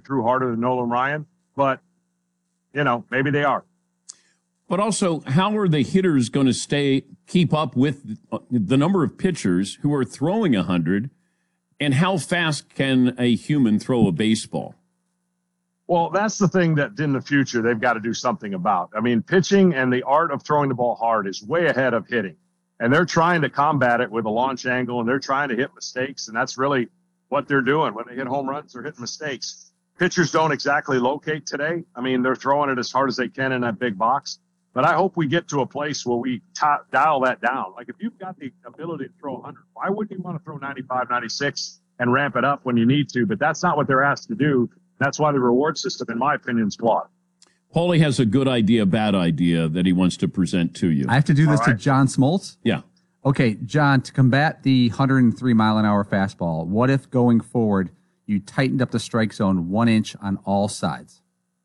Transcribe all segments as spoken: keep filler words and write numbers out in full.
threw harder than Nolan Ryan, but, you know, maybe they are. But also, how are the hitters going to stay, keep up with the number of pitchers who are throwing one hundred, and how fast can a human throw a baseball? Well, that's the thing that in the future they've got to do something about. I mean, pitching and the art of throwing the ball hard is way ahead of hitting. And they're trying to combat it with a launch angle, and they're trying to hit mistakes, and that's really what they're doing. When they hit home runs, they're hitting mistakes. Pitchers don't exactly locate today. I mean, they're throwing it as hard as they can in that big box. But I hope we get to a place where we top, dial that down. Like, if you've got the ability to throw one hundred, why wouldn't you want to throw ninety-five, ninety-six and ramp it up when you need to? But that's not what they're asked to do. That's why the reward system, in my opinion, is flawed. Paulie has a good idea, bad idea that he wants to present to you. I have to do this All right. to John Smoltz? Yeah. Okay, John, to combat the one hundred three mile an hour fastball, what if going forward you tightened up the strike zone one inch on all sides?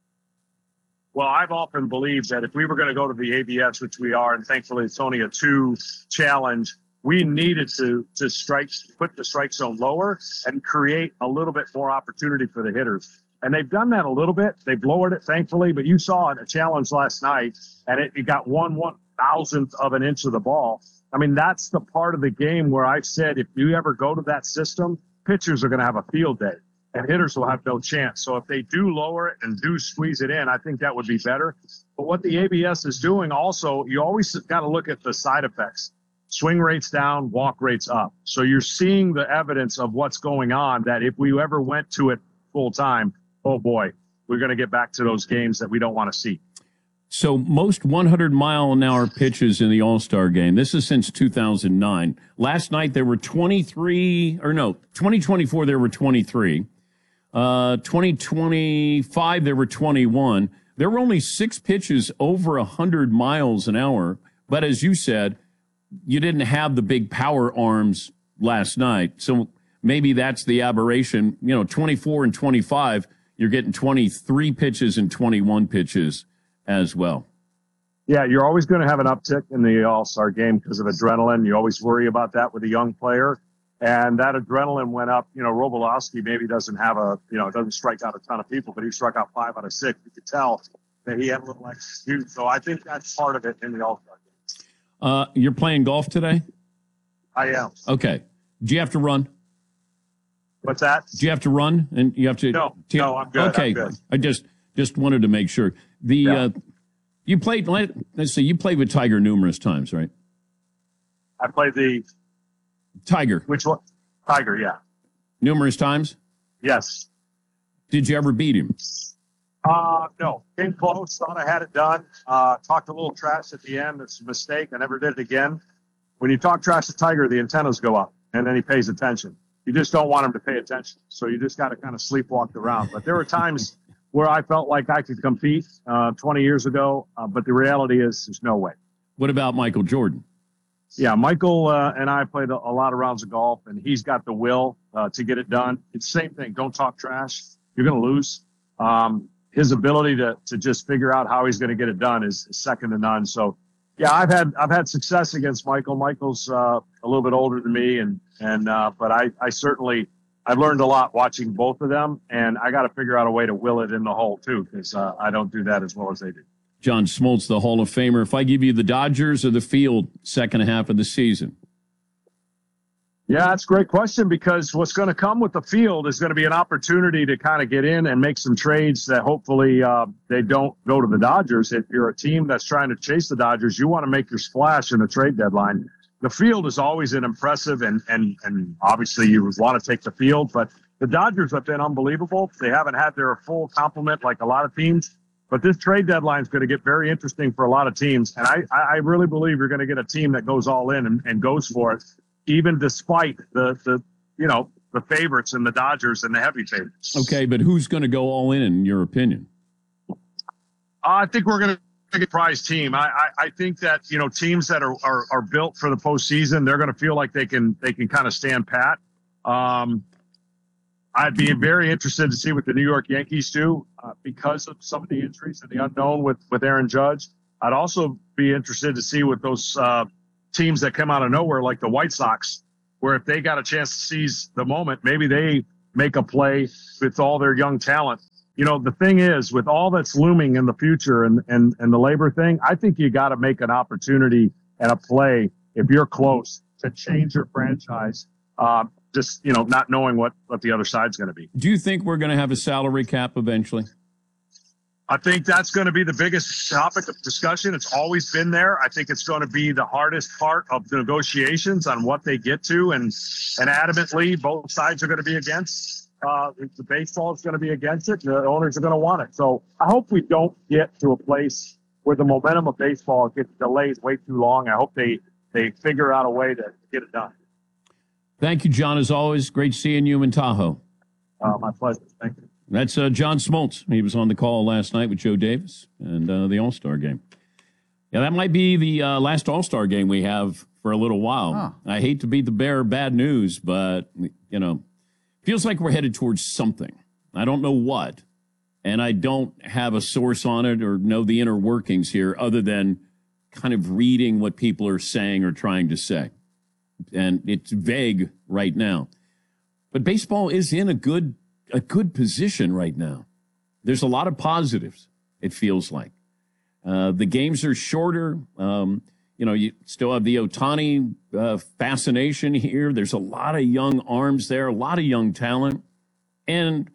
Well, I've often believed that if we were going to go to the A B S, which we are, and thankfully it's only a two challenge, we needed to to strike, put the strike zone lower and create a little bit more opportunity for the hitters. And they've done that a little bit. They've lowered it, thankfully. But you saw a challenge last night, and it, it got one one thousandth of an inch of the ball. I mean, that's the part of the game where I've said if you ever go to that system, pitchers are going to have a field day, and hitters will have no chance. So if they do lower it and do squeeze it in, I think that would be better. But what the A B S is doing also, you always got to look at the side effects. Swing rates down, walk rates up. So you're seeing the evidence of what's going on, that if we ever went to it full time, oh boy, we're going to get back to those games that we don't want to see. So most one hundred mile an hour pitches in the All-Star game. This is since two thousand nine. Last night there were twenty-three, or no, twenty twenty-four there were twenty-three. Uh, twenty twenty-five there were twenty-one. There were only six pitches over one hundred miles an hour. But as you said, you didn't have the big power arms last night. So maybe that's the aberration. You know, twenty-four and twenty-five, you're getting twenty-three pitches and twenty-one pitches as well. Yeah, you're always going to have an uptick in the All-Star game because of adrenaline. You always worry about that with a young player. And that adrenaline went up. You know, Robolowski maybe doesn't have a, you know, doesn't strike out a ton of people, but he struck out five out of six. You could tell that he had a little extra. So I think that's part of it in the All-Star game. Uh, you're playing golf today? I am. Okay. Do you have to run? What's that? Do you have to run? And you have to. No, to, no, I'm good. Okay. I'm good. I just just wanted to make sure. The Yeah. uh, you played. Let's see. You played with Tiger numerous times, right? I played the Tiger which one? Tiger, yeah. numerous times. Yes. Did you ever beat him? Uh, no. Came close. Thought I had it done. Uh, talked a little trash at the end. It's a mistake. I never did it again. When you talk trash to Tiger, the antennas go up, and then he pays attention. You just don't want him to pay attention. So you just got to kind of sleepwalk around. But there were times where I felt like I could compete uh, twenty years ago, uh, but the reality is there's no way. What about Michael Jordan? Yeah, Michael uh, and I played a, a lot of rounds of golf, and he's got the will uh, to get it done. It's the same thing. Don't talk trash. You're going to lose. Um, his ability to to just figure out how he's going to get it done is, is second to none. So, yeah, I've had I've had success against Michael. Michael's uh, a little bit older than me, and and uh, but I I certainly I've learned a lot watching both of them, and I got to figure out a way to will it in the hole too, because uh, I don't do that as well as they do. John Smoltz, the Hall of Famer. If I give you the Dodgers or the field second half of the season? Yeah, that's a great question, because what's going to come with the field is going to be an opportunity to kind of get in and make some trades that hopefully uh, they don't go to the Dodgers. If you're a team that's trying to chase the Dodgers, you want to make your splash in the trade deadline. The field is always an impressive, and and and obviously you would want to take the field, but the Dodgers have been unbelievable. They haven't had their full complement like a lot of teams. But this trade deadline is going to get very interesting for a lot of teams. And I, I really believe you're going to get a team that goes all in and, and goes for it, even despite the, the, you know, the favorites and the Dodgers and the heavy favorites. Okay, but who's going to go all in, in your opinion? I think we're going to get a prize team. I, I, I think that, you know, teams that are, are, are built for the postseason, they're going to feel like they can, they can kind of stand pat. Um, I'd be very interested to see what the New York Yankees do uh, because of some of the injuries and the unknown with, with Aaron Judge. I'd also be interested to see what those uh, teams that come out of nowhere, like the White Sox, where if they got a chance to seize the moment, maybe they make a play with all their young talent. You know, the thing is, with all that's looming in the future and, and, and the labor thing, I think you got to make an opportunity and a play if you're close to change your franchise. Uh, just, you know, not knowing what, what the other side's going to be. Do you think we're going to have a salary cap eventually? I think that's going to be the biggest topic of discussion. It's always been there. I think it's going to be the hardest part of the negotiations on what they get to. And, and adamantly, both sides are going to be against. Uh, the baseball is going to be against it. The owners are going to want it. So I hope we don't get to a place where the momentum of baseball gets delayed way too long. I hope they, they figure out a way to get it done. Thank you, John, as always. Great seeing you in Tahoe. Uh, my pleasure. Thank you. That's uh, John Smoltz. He was on the call last night with Joe Davis and uh, the All-Star game. Yeah, that might be the uh, last All-Star game we have for a little while. Huh. I hate to be the bearer of bad news, but, you know, feels like we're headed towards something. I don't know what, and I don't have a source on it or know the inner workings here other than kind of reading what people are saying or trying to say. And it's vague right now. But baseball is in a good a good position right now. There's a lot of positives, it feels like. Uh, the games are shorter. Um, you know, you still have the Ohtani uh, fascination here. There's a lot of young arms there, a lot of young talent. And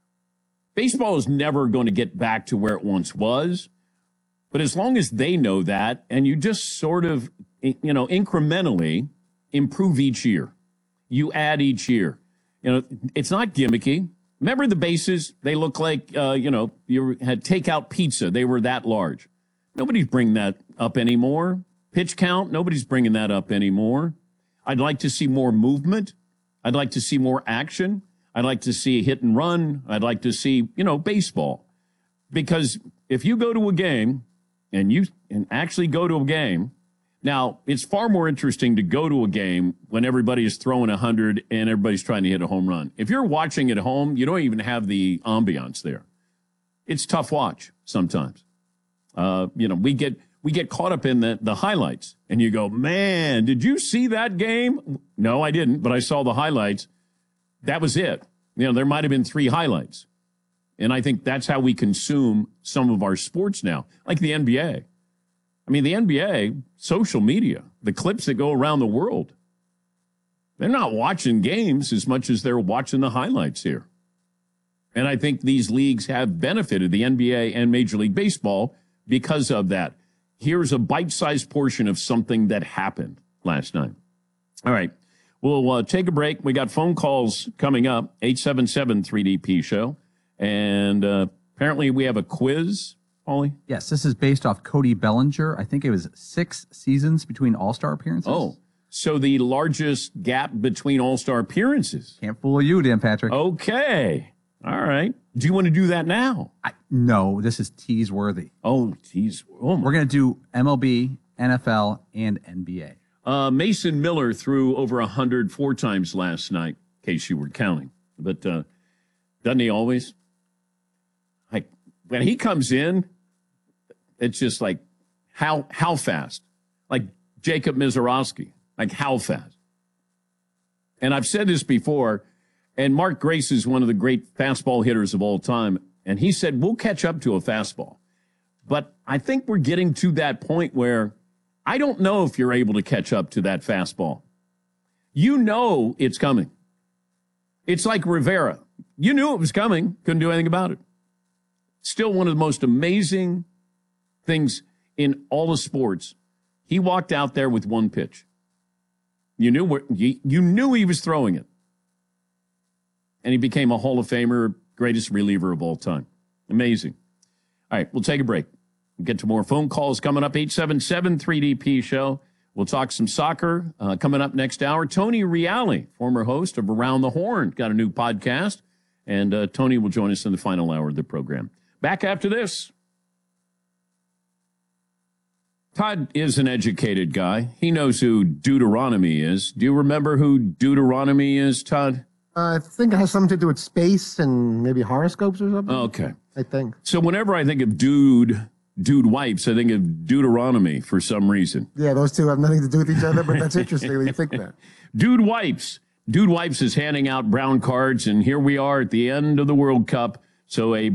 baseball is never going to get back to where it once was. But as long as they know that, and you just sort of, you know, incrementally improve each year, you add each year. You know, it's not gimmicky. Remember the bases? They look like, uh, you know, you had takeout pizza. They were that large. Nobody's bringing that up anymore. Pitch count, nobody's bringing that up anymore. I'd like to see more movement. I'd like to see more action. I'd like to see hit and run. I'd like to see, you know, baseball. Because if you go to a game and you and actually go to a game, now, it's far more interesting to go to a game when everybody is throwing one hundred and everybody's trying to hit a home run. If you're watching at home, you don't even have the ambiance there. It's tough watch sometimes. Uh, you know, we get we get caught up in the, the highlights, and you go, man, did you see that game? No, I didn't, but I saw the highlights. That was it. You know, there might have been three highlights. And I think that's how we consume some of our sports now, like the N B A. I mean, the N B A, social media, the clips that go around the world, they're not watching games as much as they're watching the highlights here. And I think these leagues have benefited, the N B A and Major League Baseball, because of that. Here's a bite-sized portion of something that happened last night. All right, we'll uh, take a break. We got phone calls coming up, eight seven seven three D P show. And uh, apparently we have a quiz. Paulie? Yes, this is based off Cody Bellinger. I think it was six seasons between All-Star appearances. Oh, so the largest gap between All-Star appearances. Can't fool you, Dan Patrick. Okay. All right. Do you want to do that now? I, no, this is tease worthy. Oh, geez. Oh, We're going to do M L B, N F L, and N B A. uh, Mason Miller threw over one hundred four times last night, in case you were counting. But uh, doesn't he always? Like, when he comes in, it's just like, how how fast? Like Jacob Mizorowski. Like, how fast? And I've said this before, and Mark Grace is one of the great fastball hitters of all time, and he said, we'll catch up to a fastball. But I think we're getting to that point where I don't know if you're able to catch up to that fastball. You know it's coming. It's like Rivera. You knew it was coming, couldn't do anything about it. Still one of the most amazing things in all the sports. He walked out there with one pitch. You knew where, you, you knew he was throwing it. And he became a Hall of Famer, greatest reliever of all time. Amazing. All right, we'll take a break. We'll get to more phone calls coming up, eight seven seven three D P show. We'll talk some soccer uh, coming up next hour. Tony Reale, former host of Around the Horn, got a new podcast. And uh, Tony will join us in the final hour of the program. Back after this. Todd is an educated guy. He knows who Deuteronomy is. Do you remember who Deuteronomy is, Todd? Uh, I think it has something to do with space and maybe horoscopes or something. Okay. I think. So whenever I think of dude, dude wipes, I think of Deuteronomy for some reason. Yeah, those two have nothing to do with each other, but that's interesting when you think that. Dude wipes. Dude Wipes is handing out brown cards, and here we are at the end of the World Cup. So a